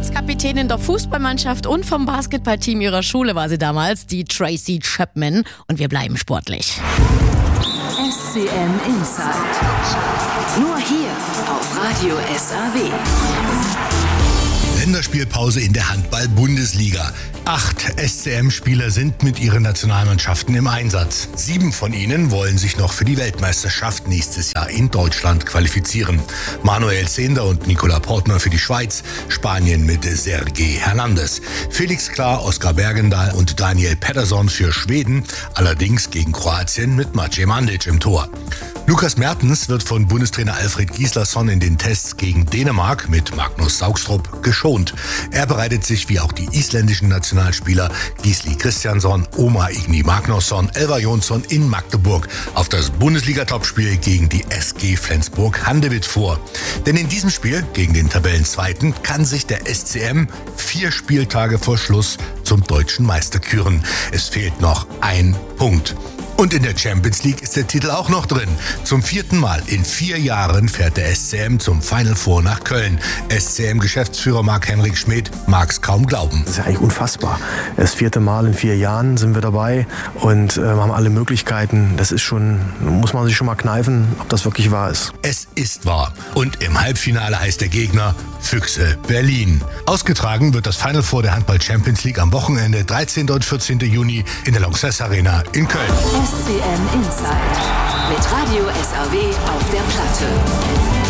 Mannschaftskapitänin der Fußballmannschaft und vom Basketballteam ihrer Schule war sie damals, die Tracy Chapman. Und wir bleiben sportlich. SCM Insight. Nur hier auf Radio SAW. Länderspielpause in der Handball-Bundesliga. 8 SCM-Spieler sind mit ihren Nationalmannschaften im Einsatz. 7 von ihnen wollen sich noch für die Weltmeisterschaft nächstes Jahr in Deutschland qualifizieren. Manuel Zehnder und Nicola Portner für die Schweiz, Spanien mit Sergej Hernandez. Felix Klar, Oskar Bergendahl und Daniel Pettersson für Schweden, allerdings gegen Kroatien mit Maciej Mandic im Tor. Lukas Mertens wird von Bundestrainer Alfred Gislason in den Tests gegen Dänemark mit Magnus Saugstrup geschont. Er bereitet sich wie auch die isländischen Nationalspieler Gisli Kristjansson, Omar Igni Magnusson, Elvar Jonsson in Magdeburg auf das Bundesliga-Topspiel gegen die SG Flensburg-Handewitt vor. Denn in diesem Spiel gegen den Tabellenzweiten kann sich der SCM 4 Spieltage vor Schluss zum deutschen Meister küren. Es fehlt noch ein Punkt. Und in der Champions League ist der Titel auch noch drin. Zum 4. Mal in 4 Jahren fährt der SCM zum Final Four nach Köln. SCM-Geschäftsführer Marc-Henrik Schmid mag es kaum glauben. Das ist ja eigentlich unfassbar. Das 4. Mal in 4 Jahren sind wir dabei und haben alle Möglichkeiten. Das ist schon, muss man sich schon mal kneifen, ob das wirklich wahr ist. Es ist wahr. Und im Halbfinale heißt der Gegner Füchse Berlin. Ausgetragen wird das Final Four der Handball Champions League am Wochenende 13. und 14. Juni in der Lanxess Arena in Köln. SCM Insight. Mit Radio SAW auf der Platte.